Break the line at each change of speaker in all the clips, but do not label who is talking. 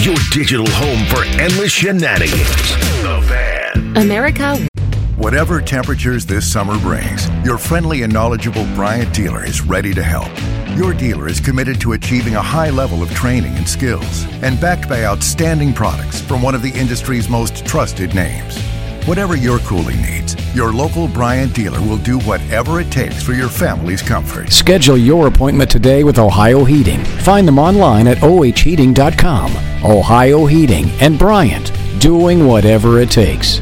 Your digital home for endless shenanigans. The Fan.
America.
Whatever temperatures this summer brings, your friendly and knowledgeable Bryant dealer is ready to help. Your dealer is committed to achieving a high level of training and skills and backed by outstanding products from one of the industry's most trusted names. Whatever your cooling needs, your local Bryant dealer will do whatever it takes for your family's comfort.
Schedule your appointment today with Ohio Heating. Find them online at ohheating.com. Ohio Heating and Bryant, doing whatever it takes.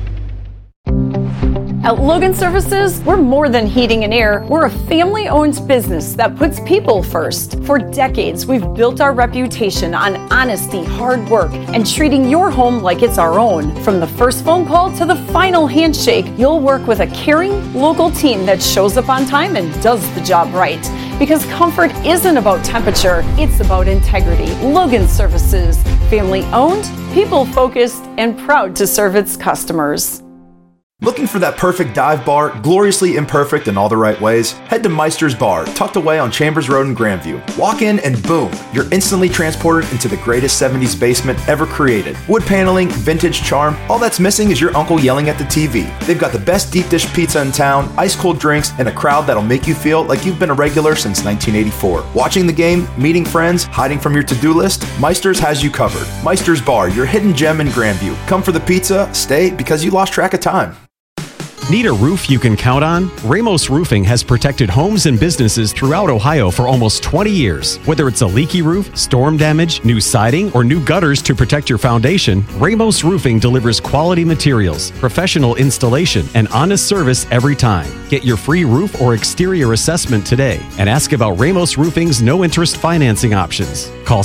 At Logan Services, we're more than heating and air. We're a family-owned business that puts people first. For decades, we've built our reputation on honesty, hard work, and treating your home like it's our own. From the first phone call to the final handshake, you'll work with a caring, local team that shows up on time and does the job right. Because comfort isn't about temperature, it's about integrity. Logan Services, family-owned, people-focused, and proud to serve its customers.
Looking for that perfect dive bar, gloriously imperfect in all the right ways? Head to Meister's Bar, tucked away on Chambers Road in Grandview. Walk in and boom, you're instantly transported into the greatest 70s basement ever created. Wood paneling, vintage charm, all that's missing is your uncle yelling at the TV. They've got the best deep dish pizza in town, ice cold drinks, and a crowd that'll make you feel like you've been a regular since 1984. Watching the game, meeting friends, hiding from your to-do list, Meister's has you covered. Meister's Bar, your hidden gem in Grandview. Come for the pizza, stay because you lost track of time.
Need a roof you can count on? Ramos Roofing has protected homes and businesses throughout Ohio for almost 20 years. Whether it's a leaky roof, storm damage, new siding, or new gutters to protect your foundation, Ramos Roofing delivers quality materials, professional installation, and honest service every time. Get your free roof or exterior assessment today and ask about Ramos Roofing's no-interest financing options. Call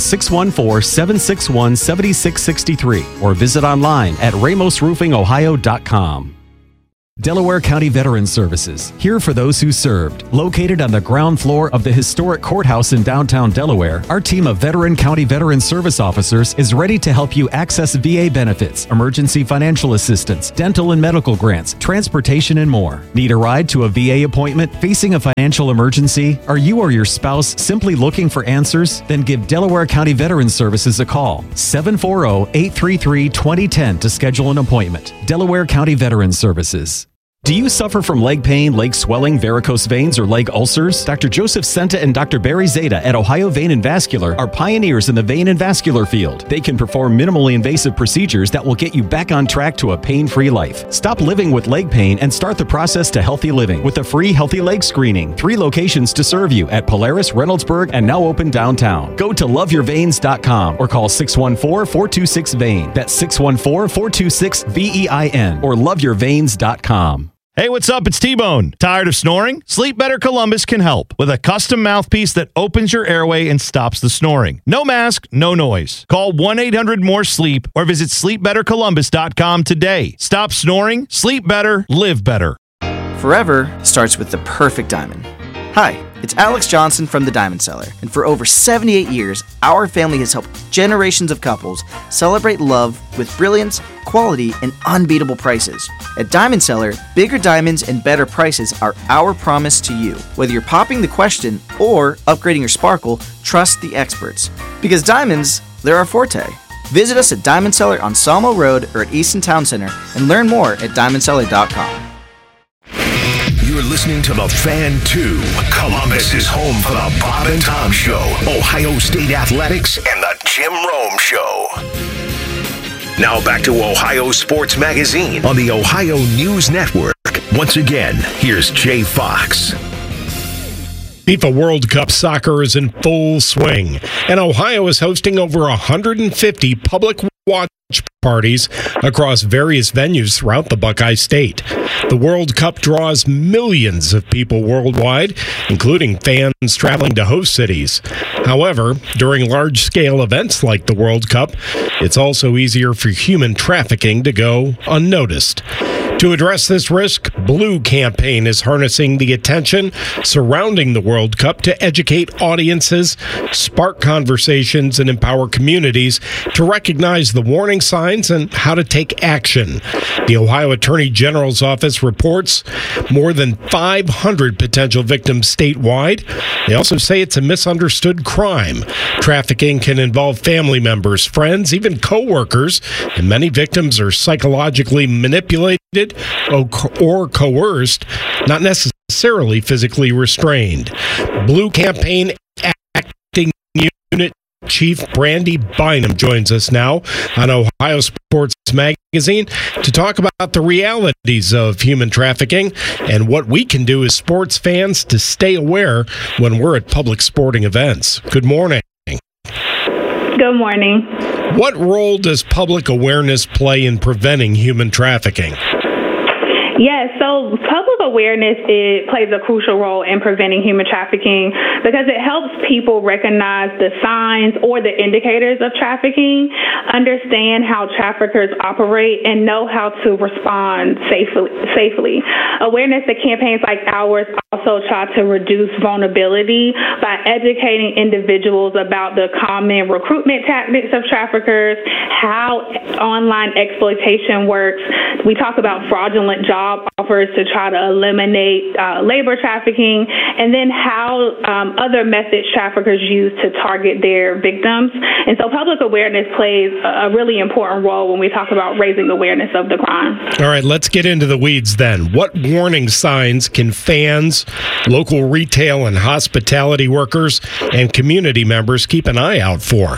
614-761-7663 or visit online at ramosroofingohio.com. Delaware County Veterans Services, here for those who served. Located on the ground floor of the historic courthouse in downtown Delaware, our team of Veteran County Veteran Service officers is ready to help you access VA benefits, emergency financial assistance, dental and medical grants, transportation, and more. Need a ride to a VA appointment? Facing a financial emergency? Are you or your spouse simply looking for answers? Then give Delaware County Veterans Services a call. 740-833-2010 to schedule an appointment. Delaware County Veterans Services. Do you suffer from leg pain, leg swelling, varicose veins, or leg ulcers? Dr. Joseph Senta and Dr. Barry Zeta at Ohio Vein and Vascular are pioneers in the vein and vascular field. They can perform minimally invasive procedures that will get you back on track to a pain-free life. Stop living with leg pain and start the process to healthy living with a free healthy leg screening. 3 locations to serve you at Polaris, Reynoldsburg, and now open downtown. Go to loveyourveins.com or call 614-426-VEIN. That's 614-426-VEIN or loveyourveins.com.
Hey, what's up? It's T-Bone. Tired of snoring? Sleep Better Columbus can help with a custom mouthpiece that opens your airway and stops the snoring. No mask, no noise. Call 1-800-MORE-SLEEP or visit sleepbettercolumbus.com today. Stop snoring, sleep better, live better.
Forever starts with the perfect diamond. Hi, it's Alex Johnson from The Diamond Seller, and for over 78 years, our family has helped generations of couples celebrate love with brilliance, quality, and unbeatable prices. At Diamond Seller, bigger diamonds and better prices are our promise to you. Whether you're popping the question or upgrading your sparkle, trust the experts. Because diamonds, they're our forte. Visit us at Diamond Seller on Sawmill Road or at Easton Town Center and learn more at diamondseller.com.
You're listening to The Fan 2. Columbus is home for the Bob and Tom Show, Ohio State Athletics, and the Jim Rome Show. Now back to Ohio Sports Magazine on the Ohio News Network. Once again, here's Jay Fox.
FIFA World Cup soccer is in full swing, and Ohio is hosting over 150 public watch parties across various venues throughout the Buckeye State. The World Cup draws millions of people worldwide, including fans traveling to host cities. However, during large-scale events like the World Cup, it's also easier for human trafficking to go unnoticed. To address this risk, Blue Campaign is harnessing the attention surrounding the World Cup to educate audiences, spark conversations, and empower communities to recognize the warning signs and how to take action. The Ohio Attorney General's office reports more than 500 potential victims statewide. They also say it's a misunderstood crime. Trafficking can involve family members, friends, even co-workers, and many victims are psychologically manipulated or coerced, not necessarily physically restrained. Blue Campaign Acting Unit Chief Brandy Bynum joins us now on Ohio Sports Magazine to talk about the realities of human trafficking and what we can do as sports fans to stay aware when we're at public sporting events. Good morning.
Good morning.
What role does public awareness play in preventing human trafficking?
Yes, so public awareness plays a crucial role in preventing human trafficking because it helps people recognize the signs or the indicators of trafficking, understand how traffickers operate, and know how to respond safely. Awareness that campaigns like ours also try to reduce vulnerability by educating individuals about the common recruitment tactics of traffickers, how online exploitation works. We talk about fraudulent job offers to try to eliminate labor trafficking, and then how other methods traffickers use to target their victims. And so public awareness plays a really important role when we talk about raising awareness of the crime.
All right, let's get into the weeds then. What warning signs can fans, local retail and hospitality workers, and community members keep an eye out for?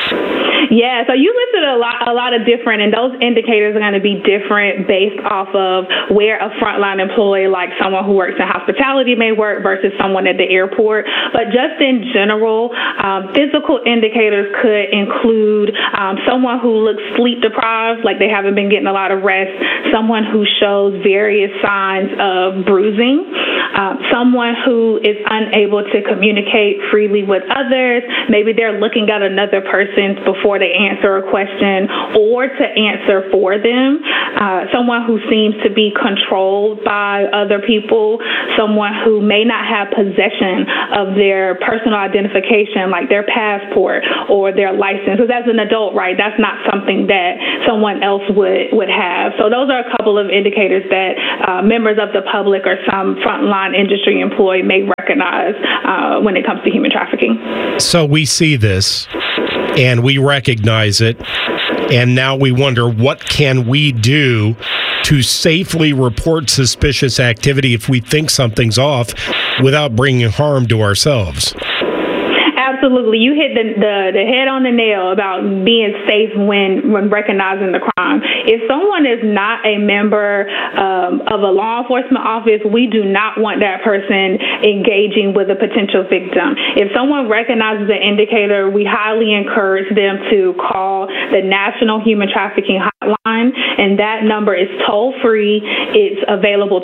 Yeah, so you listed a lot of different, and those indicators are going to be different based off of where a frontline employee, like someone who works in hospitality, may work versus someone at the airport. But just in general, physical indicators could include someone who looks sleep deprived, like they haven't been getting a lot of rest, someone who shows various signs of bruising, someone who is unable to communicate freely with others. Maybe they're looking at another person before they answer a question or to answer for them, someone who seems to be controlled by other people, someone who may not have possession of their personal identification, like their passport or their license. Because as an adult, right, that's not something that someone else would have. So those are a couple of indicators that members of the public or some frontline industry employee may recognize when it comes to human trafficking.
So we see this and we recognize it, and now we wonder, what can we do to safely report suspicious activity if we think something's off without bringing harm to ourselves?
Absolutely. You hit the head on the nail about being safe when recognizing the crime. If someone is not a member of a law enforcement office, we do not want that person engaging with a potential victim. If someone recognizes an indicator, we highly encourage them to call the National Human Trafficking Hotline, and that number is toll-free. It's available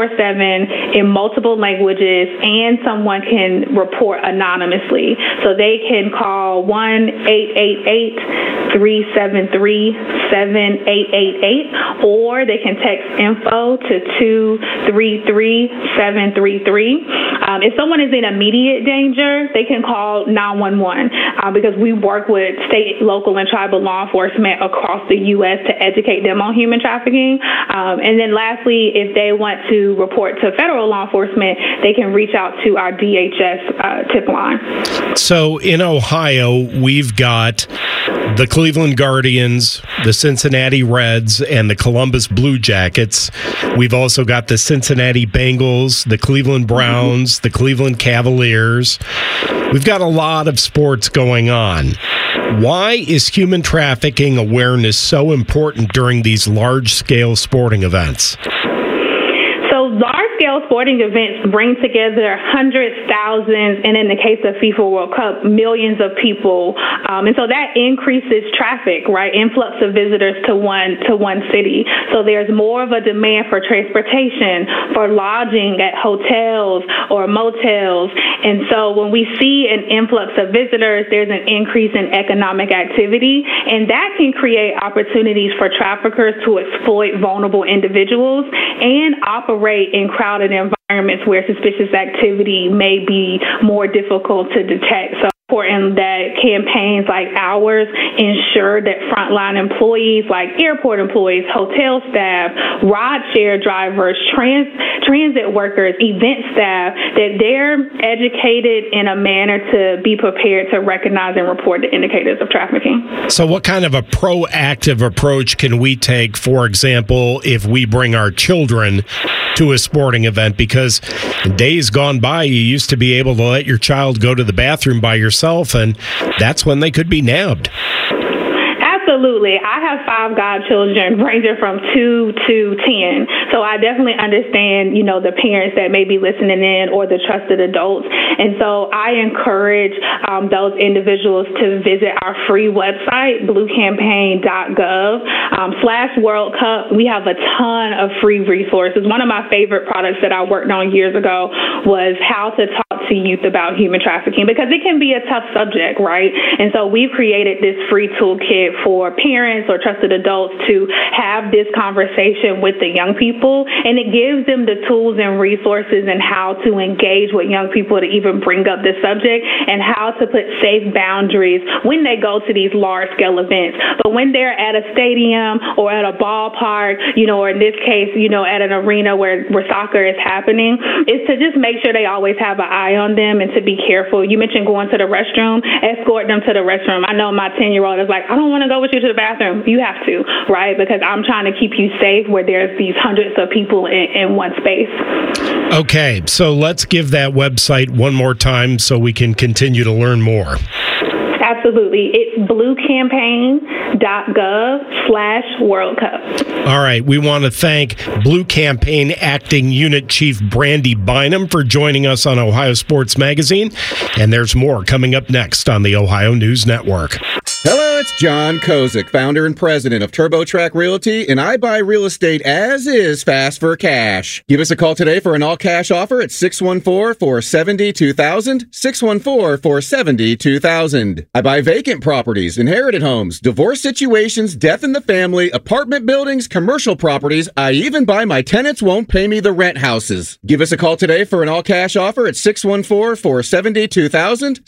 24/7 in multiple languages, and someone can report anonymously. So they can call 1-888-373-7888, or they can text info to 233-733. If someone is in immediate danger, they can call 911 because we work with state, local, and tribal law enforcement across the U.S. to educate them on human trafficking. And then lastly, if they want to report to federal law enforcement, they can reach out to our DHS tip line.
So in Ohio, we've got the Cleveland Guardians, the Cincinnati Reds, and the Columbus Blue Jackets. We've also got the Cincinnati Bengals, the Cleveland Browns, the Cleveland Cavaliers. We've got a lot of sports going on. Why is human trafficking awareness so important during these large-scale sporting events?
So large-scale scale sporting events bring together hundreds, thousands, and in the case of FIFA World Cup, millions of people. And so that increases traffic, right? Influx of visitors to one city. So there's more of a demand for transportation, for lodging at hotels or motels. And so when we see an influx of visitors, there's an increase in economic activity, and that can create opportunities for traffickers to exploit vulnerable individuals and operate in crowded environments where suspicious activity may be more difficult to detect. So important that campaigns like ours ensure that frontline employees like airport employees, hotel staff, rideshare drivers, transit workers, event staff, that they're educated in a manner to be prepared to recognize and report the indicators of trafficking.
So what kind of a proactive approach can we take, for example, if we bring our children to a sporting event? Because in days gone by, you used to be able to let your child go to the bathroom by yourself, and that's when they could be nabbed.
Absolutely. I have 5 godchildren ranging from 2 to 10. So I definitely understand, the parents that may be listening in or the trusted adults. And so I encourage those individuals to visit our free website, bluecampaign.gov/World Cup. We have a ton of free resources. One of my favorite products that I worked on years ago was how to talk to youth about human trafficking, because it can be a tough subject, right? And so we've created this free toolkit for parents or trusted adults to have this conversation with the young people, and it gives them the tools and resources and how to engage with young people to even bring up this subject, and how to put safe boundaries when they go to these large-scale events. But when they're at a stadium or at a ballpark, or in this case, at an arena where soccer is happening, is to just make sure they always have an eye on them and to be careful. You mentioned going to the restroom, escort them to the restroom. I know my 10-year-old is like, I don't want to go with you to the bathroom. You have to, right? Because I'm trying to keep you safe where there's these hundreds of people in one space.
Okay, so let's give that website one more time so we can continue to learn more.
Absolutely. It's bluecampaign.gov/World Cup.
All right. We want to thank Blue Campaign Acting Unit Chief Brandy Bynum for joining us on Ohio Sports Magazine. And there's more coming up next on the Ohio News Network.
Hello, it's John Kozik, founder and president of TurboTrack Realty, and I buy real estate as is, fast for cash. Give us a call today for an all-cash offer at 614-470-2000, 614-470-2000. I buy vacant properties, inherited homes, divorce situations, death in the family, apartment buildings, commercial properties. I even buy my tenants won't pay me the rent houses. Give us a call today for an all-cash offer at 614-470-2000,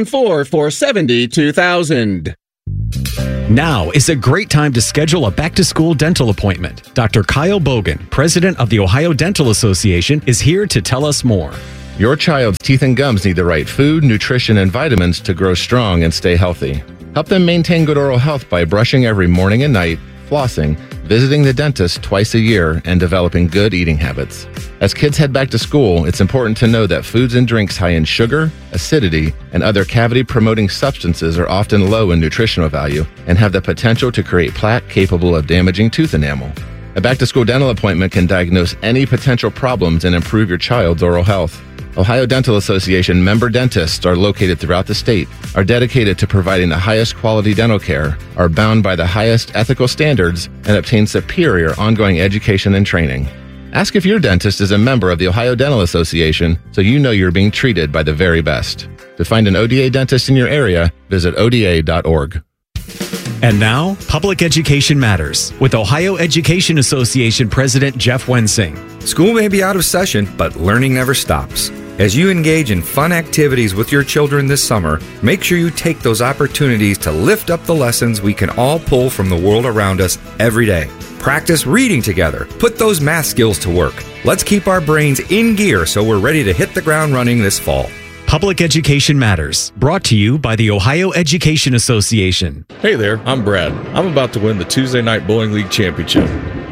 614-470-2000.
Now is a great time to schedule a back-to-school dental appointment. Dr. Kyle Bogan, president of the Ohio Dental Association, is here to tell us more.
Your child's teeth and gums need the right food, nutrition, and vitamins to grow strong and stay healthy. Help them maintain good oral health by brushing every morning and night, flossing, visiting the dentist twice a year, and developing good eating habits. As kids head back to school, it's important to know that foods and drinks high in sugar, acidity, and other cavity-promoting substances are often low in nutritional value and have the potential to create plaque capable of damaging tooth enamel. A back-to-school dental appointment can diagnose any potential problems and improve your child's oral health. Ohio Dental Association member dentists are located throughout the state, are dedicated to providing the highest quality dental care, are bound by the highest ethical standards, and obtain superior ongoing education and training. Ask if your dentist is a member of the Ohio Dental Association so you know you're being treated by the very best. To find an ODA dentist in your area, visit oda.org.
And now, Public Education Matters with Ohio Education Association President Jeff Wensing.
School may be out of session, but learning never stops. As you engage in fun activities with your children this summer, make sure you take those opportunities to lift up the lessons we can all pull from the world around us every day. Practice reading together. Put those math skills to work. Let's keep our brains in gear so we're ready to hit the ground running this fall.
Public Education Matters, brought to you by the Ohio Education Association.
Hey there, I'm Brad. I'm about to win the Tuesday Night Bowling League Championship.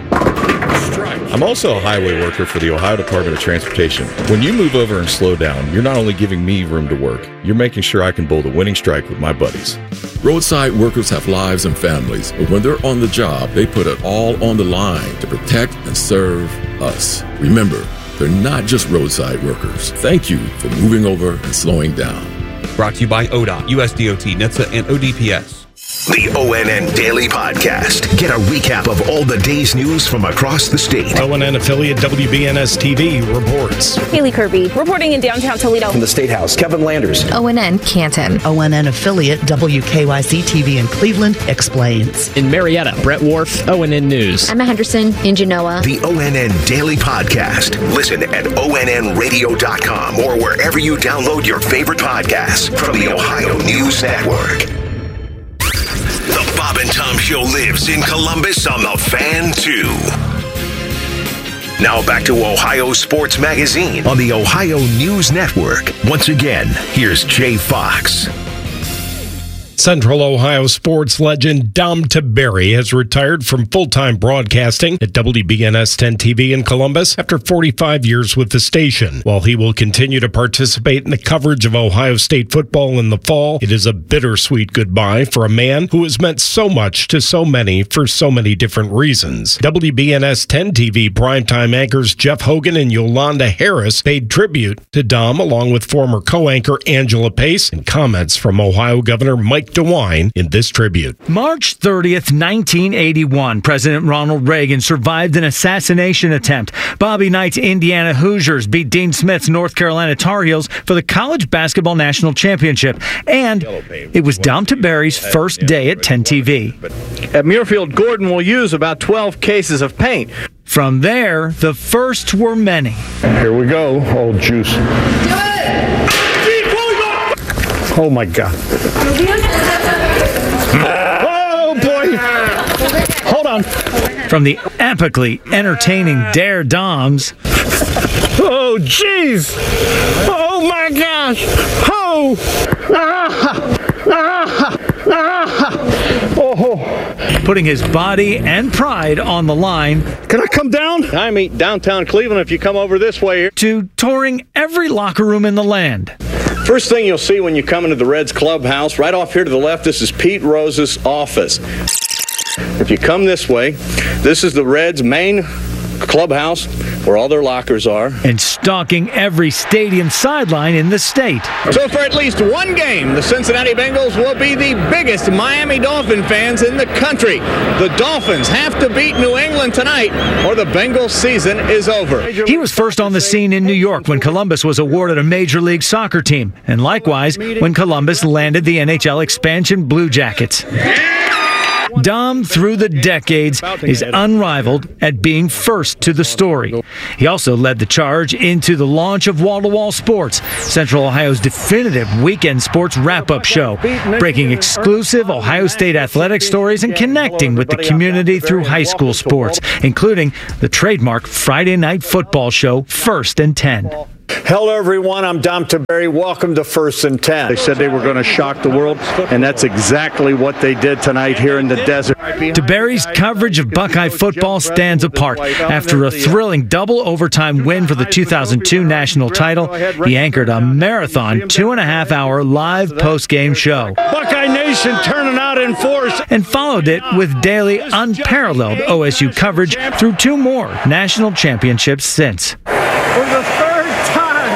I'm also a highway worker for the Ohio Department of Transportation. When you move over and slow down, you're not only giving me room to work, you're making sure I can bowl the winning strike with my buddies.
Roadside workers have lives and families, but when they're on the job, they put it all on the line to protect and serve us. Remember, They're not just roadside workers. Thank you for moving over and slowing down.
Brought to you by ODOT, USDOT, NHTSA, and ODPS.
The ONN Daily Podcast. Get a recap of all the day's news from across the state.
ONN affiliate WBNS TV reports.
Haley Kirby reporting in downtown Toledo.
From the State House, Kevin Landers.
ONN Canton.
ONN affiliate WKYC TV in Cleveland explains.
In Marietta, Brett Wharf, ONN News.
Emma Henderson in Genoa.
The ONN Daily Podcast. Listen at ONNradio.com or wherever you download your favorite podcasts from the Ohio News Network. The Bob and Tom Show lives in Columbus on the Fan 2. Now back to Ohio Sports Magazine on the Ohio News Network. Once again, here's Jay Fox.
Central Ohio sports legend Dom Tiberi has retired from full-time broadcasting at WBNS 10 TV in Columbus after 45 years with the station. While he will continue to participate in the coverage of Ohio State football in the fall, it is a bittersweet goodbye for a man who has meant so much to so many for so many different reasons. WBNS 10 TV primetime anchors Jeff Hogan and Yolanda Harris paid tribute to Dom along with former co-anchor Angela Pace and comments from Ohio Governor Mike DeWine in this tribute.
March 30th, 1981, President Ronald Reagan survived an assassination attempt. Bobby Knight's Indiana Hoosiers beat Dean Smith's North Carolina Tar Heels for the College Basketball National Championship. And it was Dom Tiberi's first day at 10 TV.
At Muirfield, Gordon will use about 12 cases of paint.
From there, the first were many.
Here we go, old juice. Oh my God. Oh boy. Hold on.
From the epically entertaining Dare Doms.
Oh jeez. Oh my gosh. Oh.
Oh. Putting his body and pride on the line.
Can I come down? I meet downtown Cleveland if you come over this way.
To touring every locker room in the land.
First thing you'll see when you come into the Reds clubhouse, right off here to the left, this is Pete Rose's office. If you come this way, this is the Reds' main clubhouse where all their lockers are.
And stalking every stadium sideline in the state.
So for at least one game, the Cincinnati Bengals will be the biggest Miami Dolphin fans in the country. The Dolphins have to beat New England tonight or the Bengals season is over.
He was first on the scene in New York when Columbus was awarded a Major League Soccer team, and likewise when Columbus landed the NHL expansion Blue Jackets. Dom, through the decades, is unrivaled at being first to the story. He also led the charge into the launch of Wall to Wall Sports, Central Ohio's definitive weekend sports wrap-up show, breaking exclusive Ohio State athletic stories and connecting with the community through high school sports, including the trademark Friday night football show, First and 10.
Hello, everyone. I'm Dom Tiberi. Welcome to First and 10. They said they were going to shock the world, and that's exactly what they did tonight here in the desert.
Tiberi's coverage of Buckeye football stands apart. After a thrilling double overtime win for the 2002 national title, he anchored a marathon 2.5-hour live post-game show.
Buckeye Nation turning out in force.
And followed it with daily unparalleled OSU coverage through 2 more national championships since.
For the third time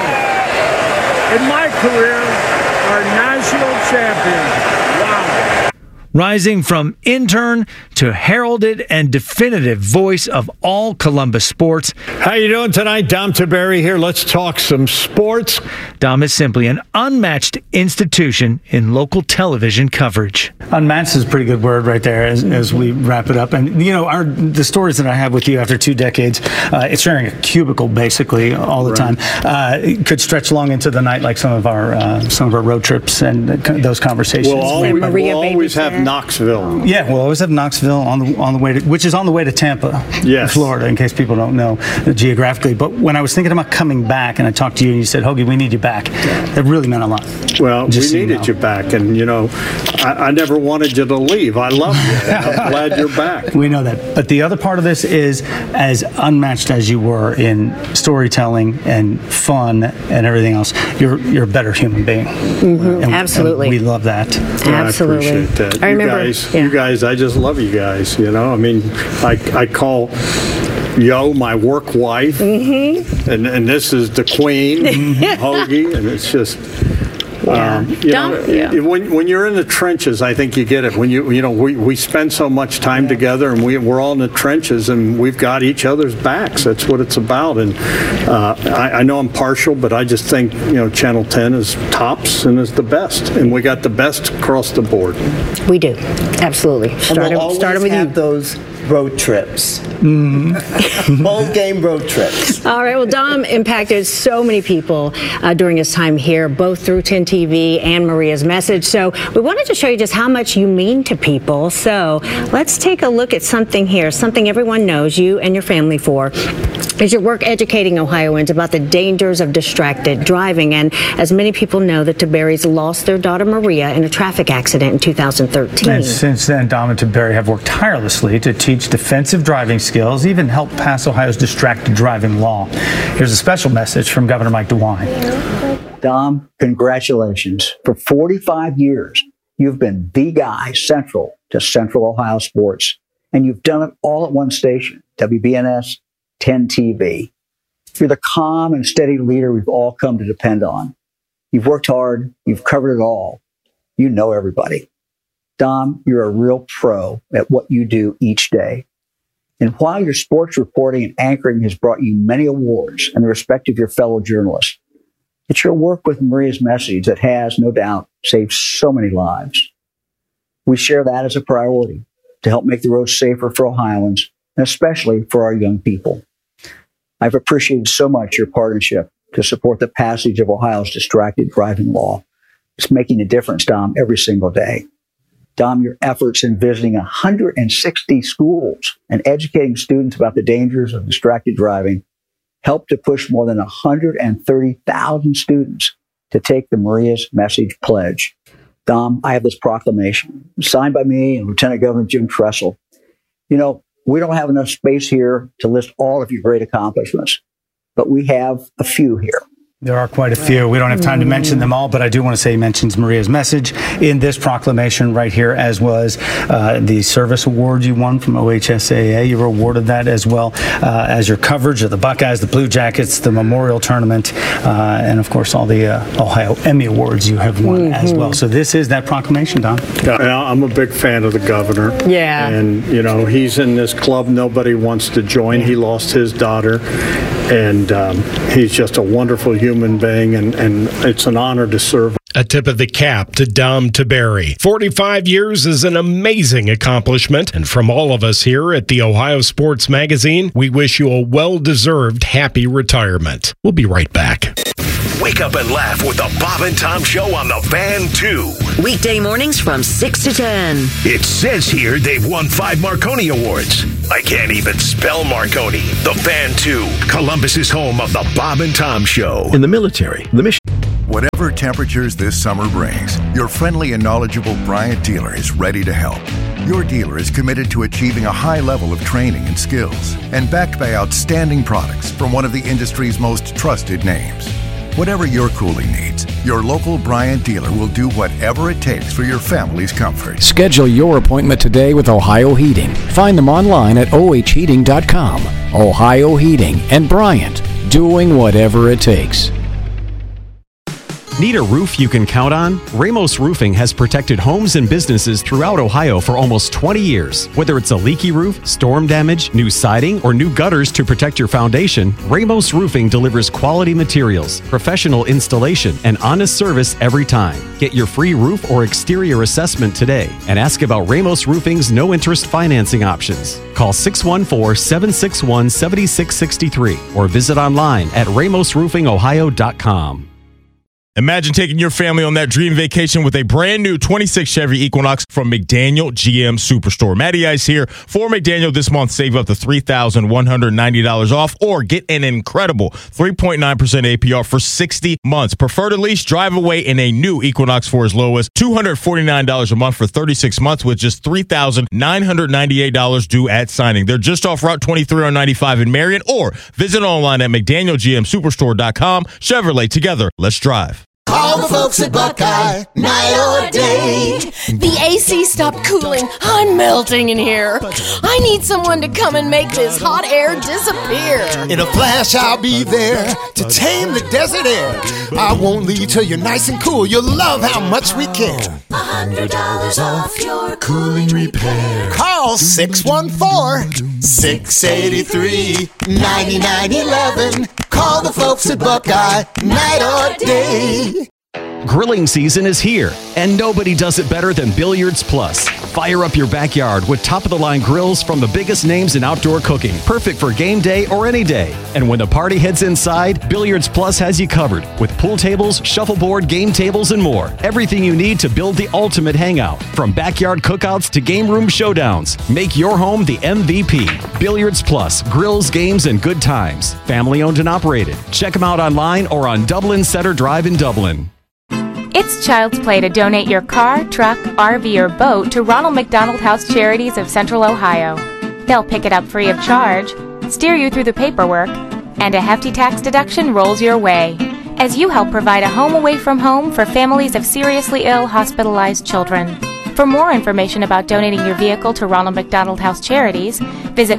in my career, our national champion. Wow.
Rising from intern to heralded and definitive voice of all Columbus sports.
How you doing tonight? Dom Tiberi here. Let's talk some sports.
Dom is simply an unmatched institution in local television coverage.
Unmatched is a pretty good word right there as we wrap it up. And, you know, the stories that I have with you after 2 decades, it's sharing a cubicle basically all the time. It could stretch long into the night like some of our road trips and those conversations.
We'll always have Knoxville.
Yeah, we'll always have Knoxville on the way to, which is on the way to Tampa, Florida, in case people don't know geographically. But when I was thinking about coming back and I talked to you and you said, Hoagie, we need you back, that really meant a lot.
Well, we needed you back. And, you know, I never wanted you to leave. I love you. I'm glad you're back.
We know that. But the other part of this is, as unmatched as you were in storytelling and fun and everything else, you're a better human being.
Mm-hmm. Absolutely.
And we love that.
Absolutely.
I appreciate that.
I remember.
You guys, I just love you guys. You know, I mean, I call Yo, my work wife, and this is the queen, Hoagie, and it's just. When you're in the trenches, I think you get it. When we spend so much time together, and we're all in the trenches, and we've got each other's backs. That's what it's about. And I know I'm partial, but I just think Channel 10 is tops and is the best, and we got the best across the board.
We do, absolutely.
Starting with you. Those road trips, bowl game road trips.
All right. Well, Dom impacted so many people during his time here, both through 10 TV and Maria's Message. So we wanted to show you just how much you mean to people. So let's take a look at something here, something everyone knows you and your family for. Is your work educating Ohioans about the dangers of distracted driving. And as many people know, the Taberries lost their daughter Maria in a traffic accident in 2013.
And since then, Dom and Taberry have worked tirelessly to teach defensive driving skills, even help pass Ohio's distracted driving law. Here's a special message from Governor Mike DeWine.
Dom, congratulations. For 45 years, you've been the guy central to Central Ohio sports, and you've done it all at one station, WBNS 10 TV. You're the calm and steady leader we've all come to depend on. You've worked hard. You've covered it all. You know everybody. Dom, you're a real pro at what you do each day. And while your sports reporting and anchoring has brought you many awards and the respect of your fellow journalists, it's your work with Maria's Message that has, no doubt, saved so many lives. We share that as a priority to help make the roads safer for Ohioans, and especially for our young people. I've appreciated so much your partnership to support the passage of Ohio's distracted driving law. It's making a difference, Dom, every single day. Dom, your efforts in visiting 160 schools and educating students about the dangers of distracted driving helped to push more than 130,000 students to take the Maria's Message pledge. Dom, I have this proclamation signed by me and Lieutenant Governor Jim Tressel. We don't have enough space here to list all of your great accomplishments, but we have a few here.
There are quite a few. We don't have time to mention them all, but I do want to say he mentions Maria's Message in this proclamation right here, as was the service award you won from OHSAA. You were awarded that as well as your coverage of the Buckeyes, the Blue Jackets, the Memorial Tournament, and of course all the Ohio Emmy Awards you have won as well. So this is that proclamation, Don.
Yeah, I'm a big fan of the governor.
Yeah.
And, he's in this club nobody wants to join. He lost his daughter, and he's just a wonderful human being, and it's an honor to serve.
A tip of the cap to Dom Taberry. 45 years is an amazing accomplishment, and from all of us here at the Ohio Sports Magazine, we wish you a well-deserved happy retirement. We'll be right back.
Wake up and laugh with the Bob and Tom Show on the Fan 2.
Weekday mornings from 6 to 10.
It says here they've won 5 Marconi Awards. I can't even spell Marconi. The Fan 2, Columbus's home of the Bob and Tom Show.
In the military, the mission.
Whatever temperatures this summer brings, your friendly and knowledgeable Bryant dealer is ready to help. Your dealer is committed to achieving a high level of training and skills, and backed by outstanding products from one of the industry's most trusted names. Whatever your cooling needs, your local Bryant dealer will do whatever it takes for your family's comfort.
Schedule your appointment today with Ohio Heating. Find them online at ohheating.com. Ohio Heating and Bryant, doing whatever it takes.
Need a roof you can count on? Ramos Roofing has protected homes and businesses throughout Ohio for almost 20 years. Whether it's a leaky roof, storm damage, new siding, or new gutters to protect your foundation, Ramos Roofing delivers quality materials, professional installation, and honest service every time. Get your free roof or exterior assessment today and ask about Ramos Roofing's no-interest financing options. Call 614-761-7663 or visit online at ramosroofingohio.com.
Imagine taking your family on that dream vacation with a brand new 26 Chevy Equinox from McDaniel GM Superstore. Matty Ice here for McDaniel this month. Save up to $3,190 off or get an incredible 3.9% APR for 60 months. Prefer to lease, drive away in a new Equinox for as low as $249 a month for 36 months with just $3,998 due at signing. They're just off Route 23 on 95 in Marion, or visit online at McDanielGMSuperstore.com. Chevrolet, together, let's drive.
Call the folks at Buckeye, night or day.
The AC stopped cooling. I'm melting in here. I need someone to come and make this hot air disappear.
In a flash, I'll be there to tame the desert air. I won't leave till you're nice and cool. You'll love how much we care. $100 off your cooling repair. Call 614-683-9911. Call the folks at Buckeye, night or day.
Grilling season is here, and nobody does it better than Billiards Plus. Fire up your backyard with top-of-the-line grills from the biggest names in outdoor cooking, perfect for game day or any day. And when the party heads inside, Billiards Plus has you covered with pool tables, shuffleboard, game tables, and more. Everything you need to build the ultimate hangout. From backyard cookouts to game room showdowns, make your home the MVP. Billiards Plus, grills, games, and good times. Family owned and operated. Check them out online or on Dublin Center Drive in Dublin.
It's child's play to donate your car, truck, RV, or boat to Ronald McDonald House Charities of Central Ohio. They'll pick it up free of charge, steer you through the paperwork, and a hefty tax deduction rolls your way as you help provide a home away from home for families of seriously ill, hospitalized children. For more information about donating your vehicle to Ronald McDonald House Charities, visit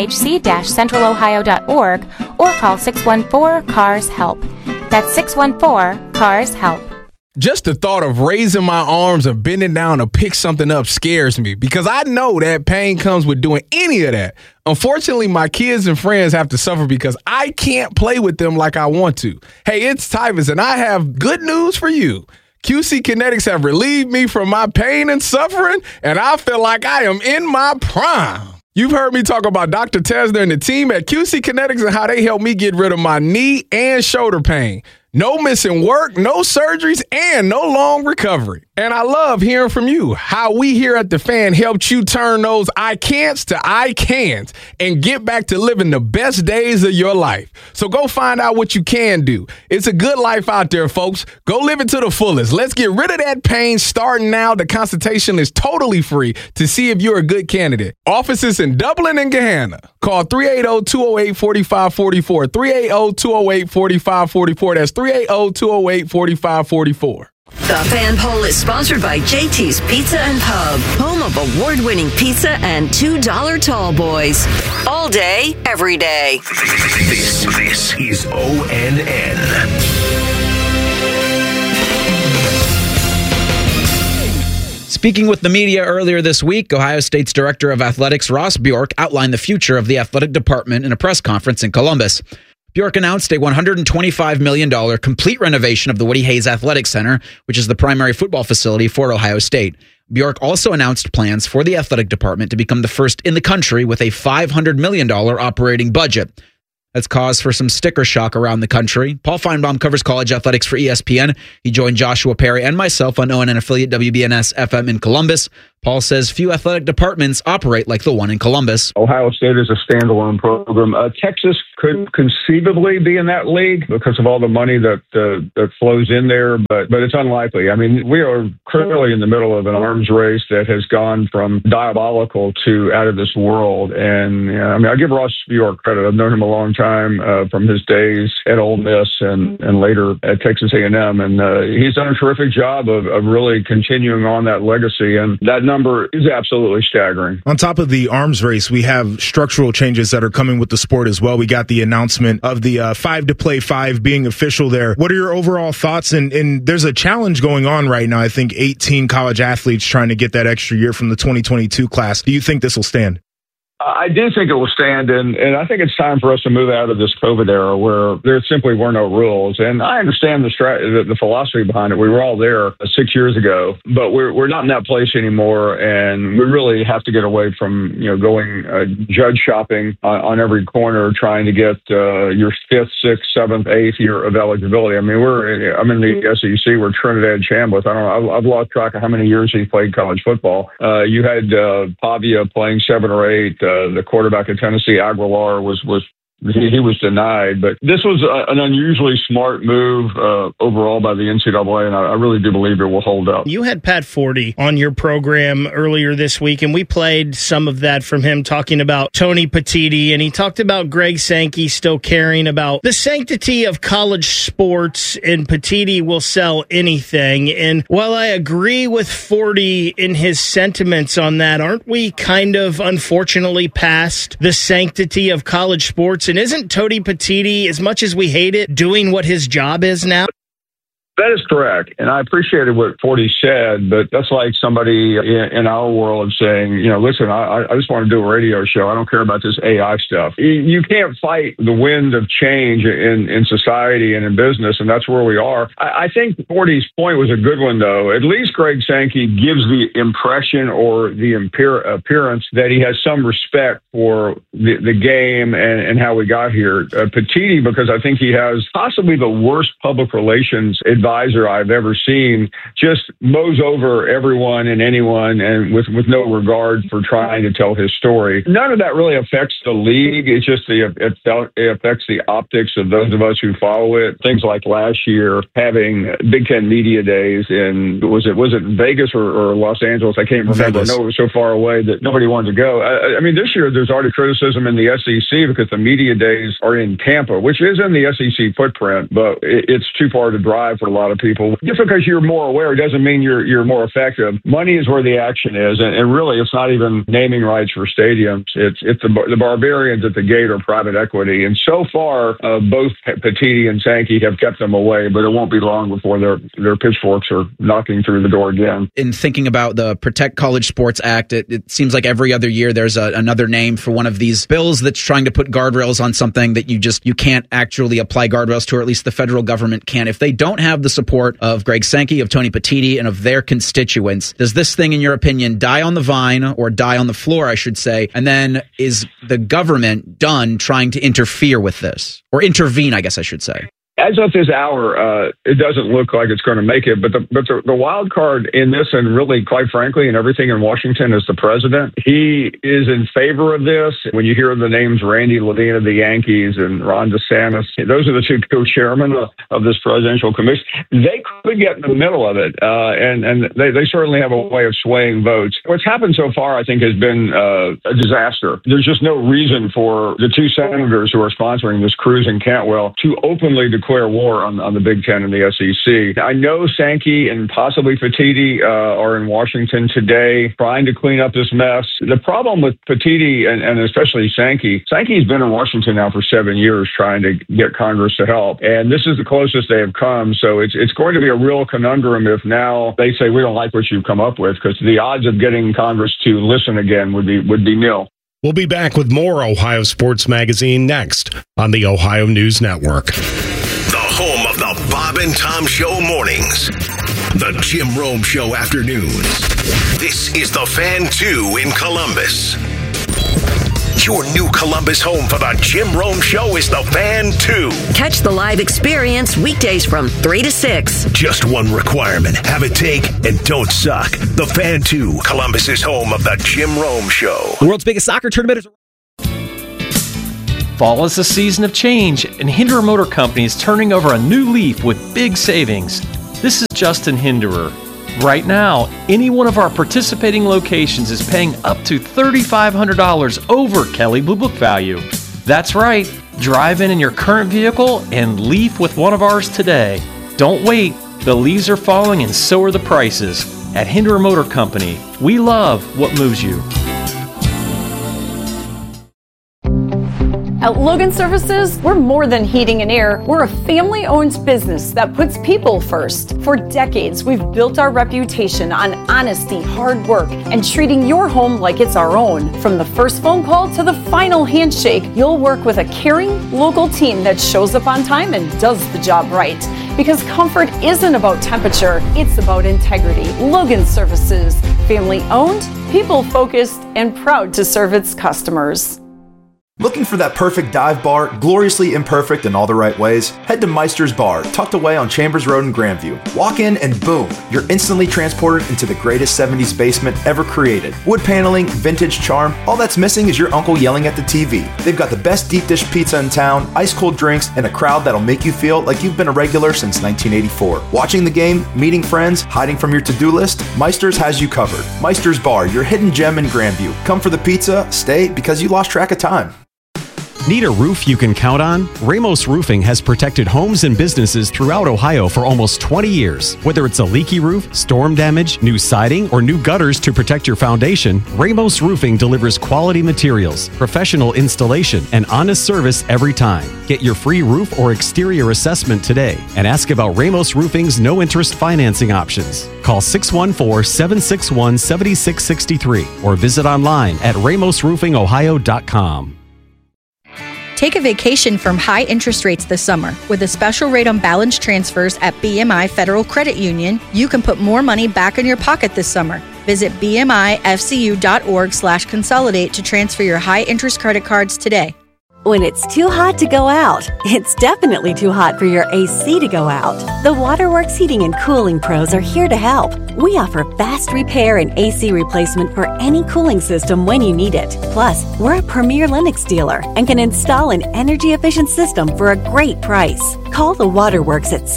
rmhc-centralohio.org or call 614-CARS-HELP. That's 614-CARS-HELP.
Just the thought of raising my arms and bending down to pick something up scares me because I know that pain comes with doing any of that. Unfortunately, my kids and friends have to suffer because I can't play with them like I want to. Hey, it's Tyvus, and I have good news for you. QC Kinetics have relieved me from my pain and suffering, and I feel like I am in my prime. You've heard me talk about Dr. Tesner and the team at QC Kinetics and how they helped me get rid of my knee and shoulder pain. No missing work, no surgeries, and no long recovery. And I love hearing from you, how we here at The Fan helped you turn those I can'ts to I can'ts and get back to living the best days of your life. So go find out what you can do. It's a good life out there, folks. Go live it to the fullest. Let's get rid of that pain starting now. The consultation is totally free to see if you're a good candidate. Offices in Dublin and Gahanna. Call 380-208-4544. 380-208-4544. That's 380-208-4544.
The Fan Poll is sponsored by JT's Pizza and Pub, home of award-winning pizza and $2 tall boys. All day, every day.
This is ONN.
Speaking with the media earlier this week, Ohio State's Director of Athletics, Ross Bjork, outlined the future of the athletic department in a press conference in Columbus. Bjork announced a $125 million complete renovation of the Woody Hayes Athletic Center, which is the primary football facility for Ohio State. Bjork also announced plans for the athletic department to become the first in the country with a $500 million operating budget. That's cause for some sticker shock around the country. Paul Feinbaum covers college athletics for ESPN. He joined Joshua Perry and myself on ONN affiliate WBNS FM in Columbus. Paul says few athletic departments operate like the one in Columbus.
Ohio State is a standalone program. Texas could conceivably be in that league because of all the money that flows in there, but it's unlikely. I mean, we are clearly in the middle of an arms race that has gone from diabolical to out of this world. And I mean, I give Ross Bjork credit. I've known him a long time from his days at Ole Miss and later at Texas A&M, and he's done a terrific job of really continuing on that legacy. And that number is absolutely staggering.
On top of the arms race, we have structural changes that are coming with the sport as well. We got the announcement of the 5 to play 5 being official there. What are your overall thoughts? And there's a challenge going on right now. I think 18 college athletes trying to get that extra year from the 2022 class. Do you think this will stand?
I do think it will stand, and I think it's time for us to move out of this COVID era where there simply were no rules. And I understand the philosophy behind it. We were all there 6 years ago, but we're not in that place anymore, and we really have to get away from going judge shopping on every corner, trying to get your 5th, 6th, 7th, 8th year of eligibility. I mean, I'm in the SEC. We're Trinidad Chambliss. I've lost track of how many years he played college football. You had Pavia playing 7 or 8. The quarterback of Tennessee, Aguilar, was he was denied. But this was an unusually smart move overall by the NCAA, and I really do believe it will hold up.
You had Pat Forty on your program earlier this week, and we played some of that from him talking about Tony Petitti, and he talked about Greg Sankey still caring about the sanctity of college sports, and Petitti will sell anything. And while I agree with Forty in his sentiments on that, aren't we kind of unfortunately past the sanctity of college sports? And isn't Tony Petitti, as much as we hate it, doing what his job is now?
That is correct. And I appreciated what Forty said, but that's like somebody in our world saying, listen, I just want to do a radio show. I don't care about this AI stuff. You can't fight the wind of change in society and in business, and that's where we are. I think Forty's point was a good one, though. At least Greg Sankey gives the impression or the appearance that he has some respect for the game and how we got here. Petitti, because I think he has possibly the worst public relations advisor I've ever seen, just mows over everyone and anyone and with no regard for trying to tell his story. None of that really affects the league. It's just it affects the optics of those of us who follow it. Things like last year having Big Ten Media Days in, was it Vegas or Los Angeles? I can't remember. I know it was so far away that nobody wanted to go. I mean, this year there's already criticism in the SEC because the media days are in Tampa, which is in the SEC footprint, but it's too far to drive for a lot of people. Just because you're more aware doesn't mean you're more effective. Money is where the action is, and really it's not even naming rights for stadiums. It's the barbarians at the gate are private equity, and so far both Petitti and Sankey have kept them away, but it won't be long before their pitchforks are knocking through the door again.
In thinking about the Protect College Sports Act, it seems like every other year there's another name for one of these bills that's trying to put guardrails on something that you can't actually apply guardrails to, or at least the federal government can. If they don't have the support of Greg Sankey, of Tony Petitti, and of their constituents, does this thing, in your opinion, die on the vine, or die on the floor, I should say? And then is the government done trying to interfere with this? Or intervene, I guess I should say.
As of this hour, it doesn't look like it's going to make it. But the wild card in this, and really, quite frankly, and everything in Washington, is the president. He is in favor of this. When you hear the names Randy Levine of the Yankees and Ron DeSantis, those are the two co-chairmen of this presidential commission. They could get in the middle of it, and they certainly have a way of swaying votes. What's happened so far, I think, has been a disaster. There's just no reason for the two senators who are sponsoring this, Cruz and Cantwell, to openly declare war on the Big Ten and the SEC. I know Sankey and possibly Petitti are in Washington today trying to clean up this mess. The problem with Petitti and especially Sankey's been in Washington now for 7 years trying to get Congress to help. And this is the closest they have come. So it's going to be a real conundrum if now they say, we don't like what you've come up with, because the odds of getting Congress to listen again would be nil.
We'll be back with more Ohio Sports Magazine next on the Ohio News Network.
Home of the Bob and Tom Show mornings. The Jim Rome Show afternoons. This is the Fan 2 in Columbus. Your new Columbus home for the Jim Rome Show is the Fan 2.
Catch the live experience weekdays from 3 to 6.
Just one requirement. Have a take and don't suck. The Fan 2, Columbus's home of the Jim Rome Show.
The world's biggest soccer tournament is...
Fall is a season of change, and Hinderer Motor Company is turning over a new leaf with big savings. This is Justin Hinderer. Right now, any one of our participating locations is paying up to $3,500 over Kelley Blue Book value. That's right. Drive in your current vehicle and leaf with one of ours today. Don't wait. The leaves are falling and so are the prices. At Hinderer Motor Company, we love what moves you.
At Logan Services, we're more than heating and air. We're a family-owned business that puts people first. For decades, we've built our reputation on honesty, hard work, and treating your home like it's our own. From the first phone call to the final handshake, you'll work with a caring, local team that shows up on time and does the job right. Because comfort isn't about temperature, it's about integrity. Logan Services, family-owned, people-focused, and proud to serve its customers.
Looking for that perfect dive bar, gloriously imperfect in all the right ways? Head to Meister's Bar, tucked away on Chambers Road in Grandview. Walk in and boom, you're instantly transported into the greatest 70s basement ever created. Wood paneling, vintage charm, all that's missing is your uncle yelling at the TV. They've got the best deep dish pizza in town, ice cold drinks, and a crowd that'll make you feel like you've been a regular since 1984. Watching the game, meeting friends, hiding from your to-do list, Meister's has you covered. Meister's Bar, your hidden gem in Grandview. Come for the pizza, stay because you lost track of time.
Need a roof you can count on? Ramos Roofing has protected homes and businesses throughout Ohio for almost 20 years. Whether it's a leaky roof, storm damage, new siding, or new gutters to protect your foundation, Ramos Roofing delivers quality materials, professional installation, and honest service every time. Get your free roof or exterior assessment today and ask about Ramos Roofing's no-interest financing options. Call 614-761-7663 or visit online at ramosroofingohio.com.
Take a vacation from high interest rates this summer. With a special rate on balance transfers at BMI Federal Credit Union, you can put more money back in your pocket this summer. Visit bmifcu.org/consolidate to transfer your high interest credit cards today.
When it's too hot to go out, it's definitely too hot for your AC to go out. The Waterworks Heating and Cooling Pros are here to help. We offer fast repair and AC replacement for any cooling system when you need it. Plus, we're a premier Lennox dealer and can install an energy-efficient system for a great price. Call the Waterworks at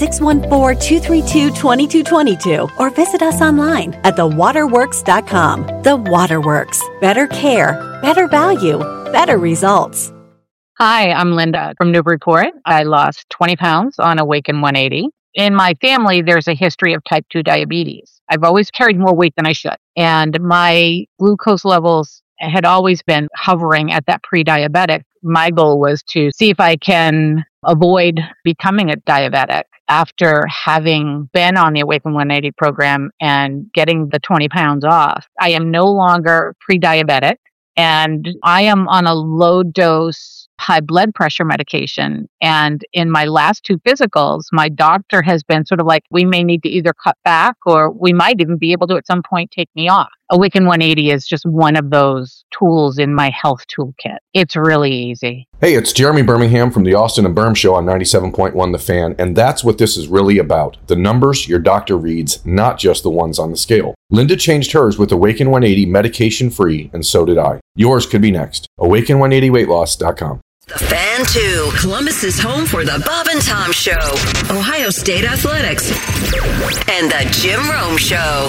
614-232-2222 or visit us online at thewaterworks.com. The Waterworks. Better care, better value, better results.
Hi, I'm Linda from Newburyport. I lost 20 pounds on Awaken 180. In my family, there's a history of type 2 diabetes. I've always carried more weight than I should. And my glucose levels had always been hovering at that pre-diabetic. My goal was to see if I can avoid becoming a diabetic. After having been on the Awaken 180 program and getting the 20 pounds off, I am no longer pre-diabetic. And I am on a low dose high blood pressure medication. And in my last 2 physicals, my doctor has been sort of like, we may need to either cut back or we might even be able to at some point take me off. Awaken 180 is just one of those tools in my health toolkit. It's really easy.
Hey, it's Jeremy Birmingham from the Austin and Berm Show on 97.1 The Fan, and that's what this is really about. The numbers your doctor reads, not just the ones on the scale. Linda changed hers with Awaken 180 medication-free, and so did I. Yours could be next. Awaken180weightloss.com.
The Fan 2, Columbus's home for the Bob and Tom Show, Ohio State Athletics, and the Jim Rome Show.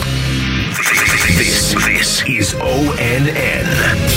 This is ONN.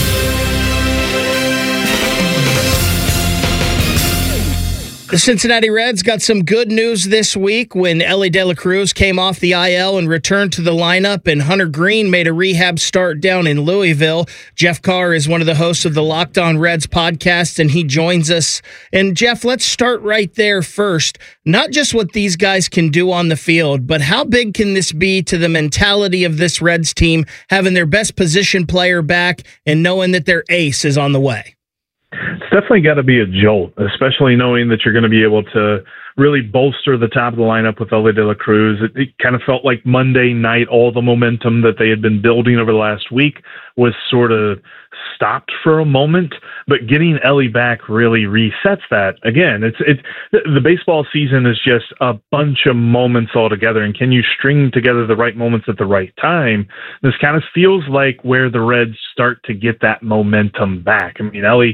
The Cincinnati Reds got some good news this week when Elly De La Cruz came off the IL and returned to the lineup, and Hunter Greene made a rehab start down in Louisville. Jeff Carr is one of the hosts of the Locked On Reds podcast, and he joins us. And Jeff, let's start right there first. Not just what these guys can do on the field, but how big can this be to the mentality of this Reds team, having their best position player back and knowing that their ace is on the way?
It's definitely got to be a jolt, especially knowing that you're going to be able to really bolster the top of the lineup with Elly De La Cruz. It kind of felt like Monday night, all the momentum that they had been building over the last week was sort of stopped for a moment, but getting Elly back really resets that. Again, the baseball season is just a bunch of moments all together, and can you string together the right moments at the right time? This kind of feels like where the Reds start to get that momentum back. I mean, Elly,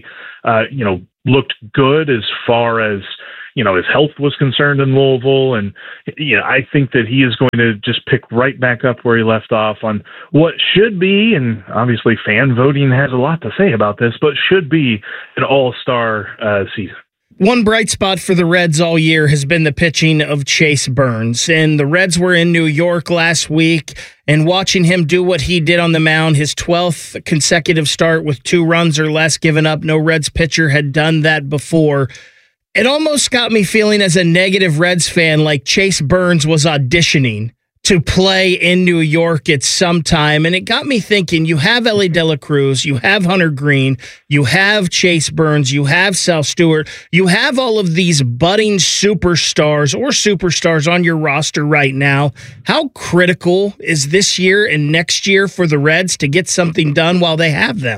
looked good as far as his health was concerned in Louisville. And, I think that he is going to just pick right back up where he left off on what should be, and obviously fan voting has a lot to say about this, but should be an all-star season.
One bright spot for the Reds all year has been the pitching of Chase Burns. And the Reds were in New York last week, and watching him do what he did on the mound, his 12th consecutive start with 2 runs or less given up. No Reds pitcher had done that before. It almost got me feeling as a negative Reds fan like Chase Burns was auditioning to play in New York at some time. And it got me thinking, you have Elly De La Cruz, you have Hunter Greene, you have Chase Burns, you have Sal Stewart, you have all of these budding superstars on your roster right now. How critical is this year and next year for the Reds to get something done while they have them?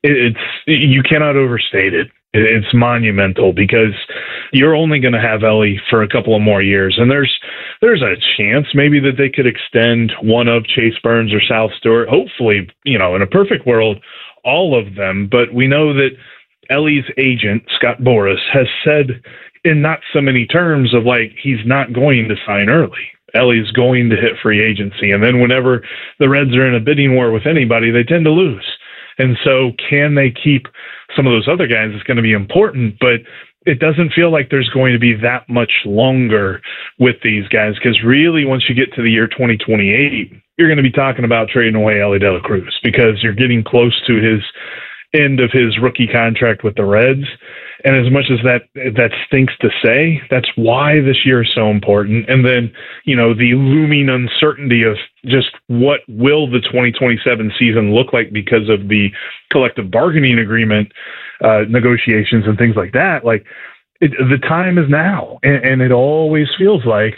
you cannot overstate it. It's monumental because you're only going to have Ellie for a couple of more years. And there's a chance maybe that they could extend one of Chase Burns or Sal Stewart. Hopefully, in a perfect world, all of them. But we know that Ellie's agent, Scott Boras, has said in not so many terms of he's not going to sign early. Ellie's going to hit free agency. And then whenever the Reds are in a bidding war with anybody, they tend to lose. And so can they keep some of those other guys? It's going to be important, but it doesn't feel like there's going to be that much longer with these guys, because really once you get to the year 2028, you're going to be talking about trading away Elly De La Cruz because you're getting close to his end of his rookie contract with the Reds. And as much as that stinks to say, that's why this year is so important. And then, the looming uncertainty of just what will the 2027 season look like because of the collective bargaining agreement negotiations and things like that. The time is now. And it always feels like,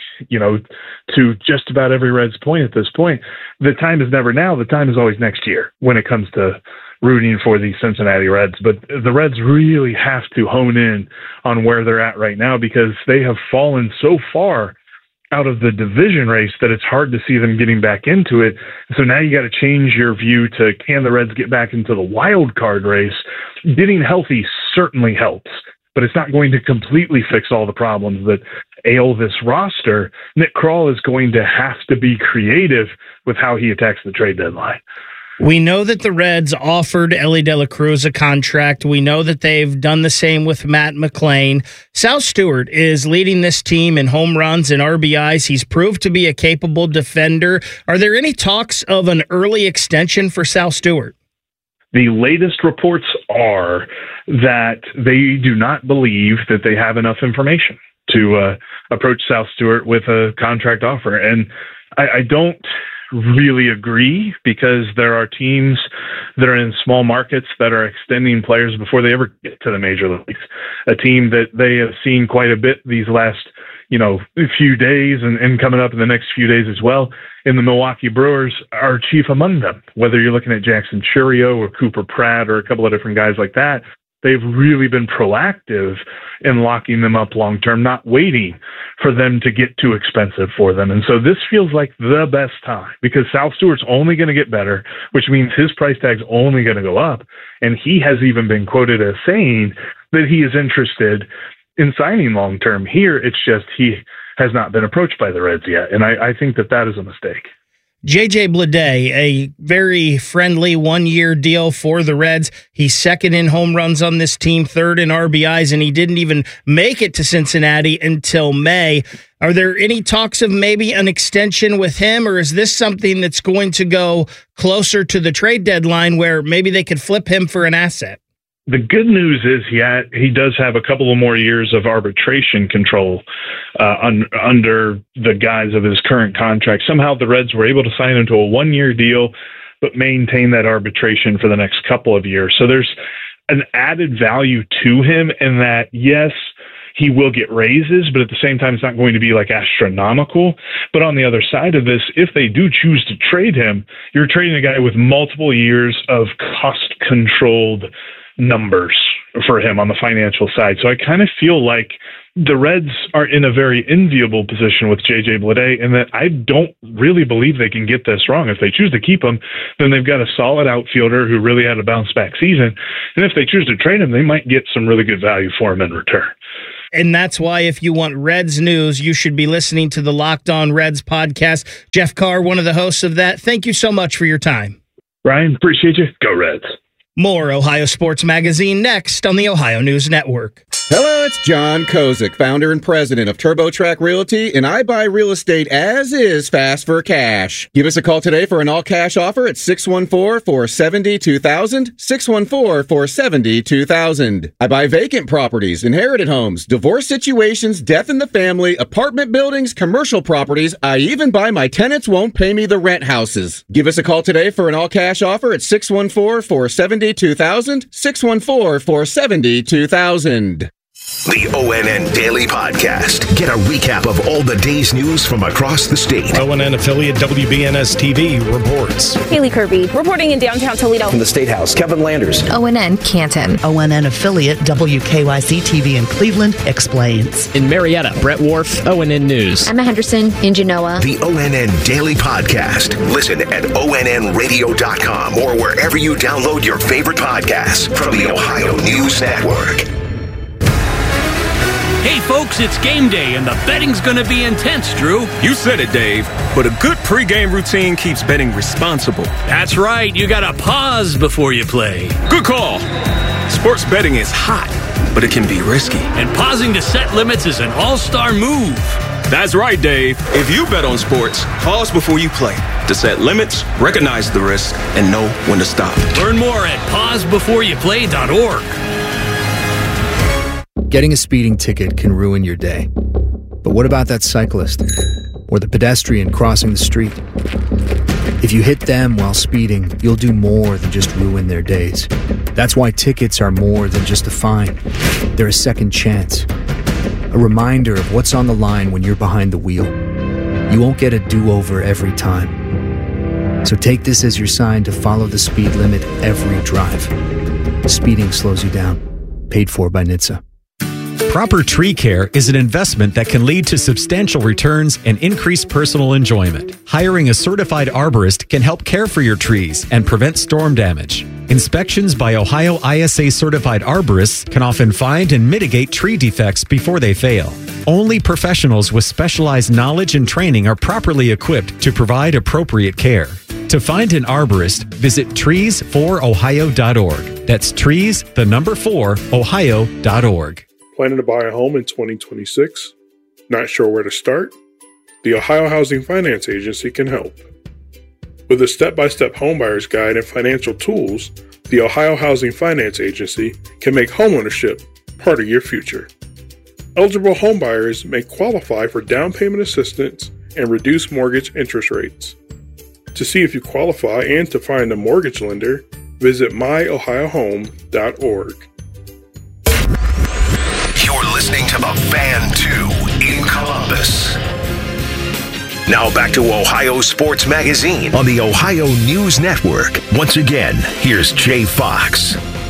to just about every Reds point at this point, the time is never now. The time is always next year when it comes to rooting for the Cincinnati Reds. But the Reds really have to hone in on where they're at right now because they have fallen so far out of the division race that it's hard to see them getting back into it. So now you got to change your view to, can the Reds get back into the wild card race? Getting healthy certainly helps, but it's not going to completely fix all the problems that ail this roster. Nick Krall is going to have to be creative with how he attacks the trade deadline.
We know that the Reds offered Elly De La Cruz a contract. We know that they've done the same with Matt McLain. Sal Stewart is leading this team in home runs and RBIs. He's proved to be a capable defender. Are there any talks of an early extension for Sal Stewart?
The latest reports are that they do not believe that they have enough information to approach Sal Stewart with a contract offer. And I don't really agree because there are teams that are in small markets that are extending players before they ever get to the major leagues. A team that they have seen quite a bit these last, few days and coming up in the next few days as well, in the Milwaukee Brewers are chief among them. Whether you're looking at Jackson Chourio or Cooper Pratt or a couple of different guys like that, they've really been proactive in locking them up long-term, not waiting for them to get too expensive for them. And so this feels like the best time because Sal Stewart's only going to get better, which means his price tag's only going to go up. And he has even been quoted as saying that he is interested in signing long-term. Here, it's just he has not been approached by the Reds yet. And I think that is a mistake.
J.J. Bleday, a very friendly one-year deal for the Reds. He's second in home runs on this team, third in RBIs, and he didn't even make it to Cincinnati until May. Are there any talks of maybe an extension with him, or is this something that's going to go closer to the trade deadline where maybe they could flip him for an asset?
The good news is he does have a couple of more years of arbitration control under the guise of his current contract. Somehow the Reds were able to sign him to a one-year deal, but maintain that arbitration for the next couple of years. So there's an added value to him in that, yes, he will get raises, but at the same time, it's not going to be astronomical. But on the other side of this, if they do choose to trade him, you're trading a guy with multiple years of cost-controlled numbers for him on the financial side. So I kind of feel like the Reds are in a very enviable position with J.J. Bleday, and that I don't really believe they can get this wrong. If they choose to keep him, then they've got a solid outfielder who really had a bounce-back season. And if they choose to trade him, they might get some really good value for him in return.
And that's why if you want Reds news, you should be listening to the Locked On Reds podcast. Jeff Carr, one of the hosts of that. Thank you so much for your time.
Ryan, appreciate you. Go Reds.
More Ohio Sports Magazine next on the Ohio News Network.
Hello, it's John Kozik, founder and president of TurboTrack Realty, and I buy real estate as is fast for cash. Give us a call today for an all-cash offer at 614-470-2000, 614-470-2000. I buy vacant properties, inherited homes, divorce situations, death in the family, apartment buildings, commercial properties. I even buy my tenants won't pay me the rent houses. Give us a call today for an all-cash offer at 614-470-2000, 614-470-2000.
The ONN Daily Podcast. Get a recap of all the day's news from across the state.
ONN affiliate WBNS TV reports.
Haley Kirby reporting in downtown Toledo.
From the State House, Kevin Landers.
ONN Canton.
ONN affiliate WKYC TV in Cleveland explains.
In Marietta, Brett Wharf, ONN News.
Emma Henderson in Genoa.
The ONN Daily Podcast. Listen at ONNradio.com or wherever you download your favorite podcasts from the Ohio News Network.
Hey folks, it's game day and the betting's gonna be intense, Drew.
You said it, Dave, but a good pregame routine keeps betting responsible.
That's right, you gotta pause before you play.
Good call. Sports betting is hot, but it can be risky.
And pausing to set limits is an all-star move.
That's right, Dave. If you bet on sports, pause before you play to set limits, recognize the risk, and know when to stop.
Learn more at pausebeforeyouplay.org.
Getting a speeding ticket can ruin your day. But what about that cyclist or the pedestrian crossing the street? If you hit them while speeding, you'll do more than just ruin their days. That's why tickets are more than just a fine. They're a second chance. A reminder of what's on the line when you're behind the wheel. You won't get a do-over every time. So take this as your sign to follow the speed limit every drive. Speeding slows you down. Paid for by NHTSA.
Proper tree care is an investment that can lead to substantial returns and increased personal enjoyment. Hiring a certified arborist can help care for your trees and prevent storm damage. Inspections by Ohio ISA certified arborists can often find and mitigate tree defects before they fail. Only professionals with specialized knowledge and training are properly equipped to provide appropriate care. To find an arborist, visit trees4ohio.org. That's trees, the number 4, ohio.org.
Planning to buy a home in 2026? Not sure where to start? The Ohio Housing Finance Agency can help. With a step-by-step homebuyer's guide and financial tools, the Ohio Housing Finance Agency can make homeownership part of your future. Eligible homebuyers may qualify for down payment assistance and reduced mortgage interest rates. To see if you qualify and to find a mortgage lender, visit myohiohome.org.
You're listening to The Fan 2 in Columbus. Now back to Ohio Sports Magazine on the Ohio News Network. Once again, here's Jay Fox.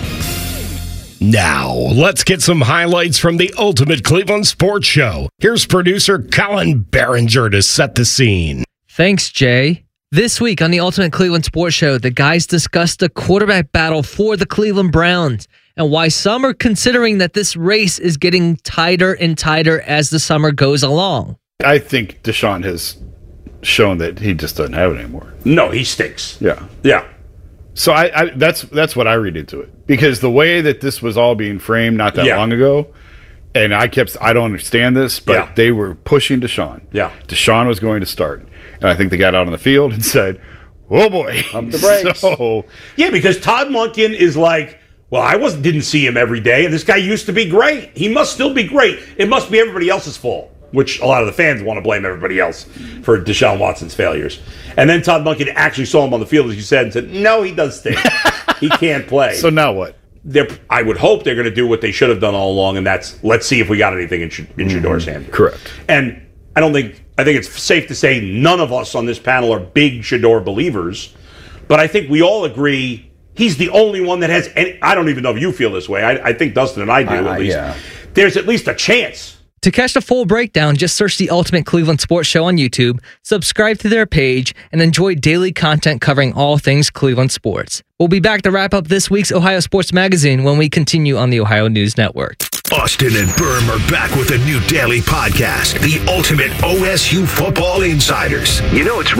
Now, let's get some highlights from the Ultimate Cleveland Sports Show. Here's producer Colin Behringer to set the scene.
Thanks, Jay. This week on the Ultimate Cleveland Sports Show, the guys discussed the quarterback battle for the Cleveland Browns and why some are considering that this race is getting tighter and tighter as the summer goes along.
I think Deshaun has shown that he just doesn't have it anymore.
No, he stinks.
Yeah.
Yeah.
So I that's what I read into it. Because the way that this was all being framed not that long ago, and I don't understand this, but they were pushing Deshaun.
Yeah.
Deshaun was going to start. And I think they got out on the field and said, oh boy.
Pump the brakes. Yeah, because Todd Monken is like, well, I didn't see him every day, and this guy used to be great. He must still be great. It must be everybody else's fault, which a lot of the fans want to blame everybody else for Deshaun Watson's failures. And then Todd Monken actually saw him on the field, as you said, and said, no, he does stink. He can't play.
So now what?
I would hope they're going to do what they should have done all along, and that's let's see if we got anything in Shador's hand.
Correct.
And I think it's safe to say none of us on this panel are big Shador believers, but I think we all agree he's the only one that has any. I don't even know if you feel this way. I think Dustin and I do, at least.
Yeah.
There's at least a chance.
To catch the full breakdown, just search the Ultimate Cleveland Sports Show on YouTube, subscribe to their page, and enjoy daily content covering all things Cleveland sports. We'll be back to wrap up this week's Ohio Sports Magazine when we continue on the Ohio News Network.
Austin and Berm are back with a new daily podcast, the Ultimate OSU Football Insiders. You know it's